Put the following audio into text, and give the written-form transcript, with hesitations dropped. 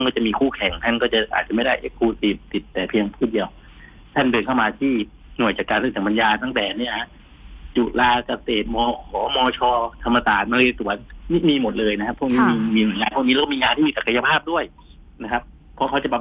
ก็จะมีคู่แข่งท่านก็จะอาจจะไม่ได้เอกลูซีฟติดแต่เพียงผู้เดียวท่านเดินเข้ามาที่หน่วยจัดการเรื่องสัมปัญญาตั้งแต่เนี่ยจุฬาเกษตรมชธรรมศาสตร์นเรศวรนี่มีหมดเลยนะครับพวกนี้มีงานพวกนี้แล้วมีงานที่มีศักยภาพด้วยนะครับเพราะเขาจะ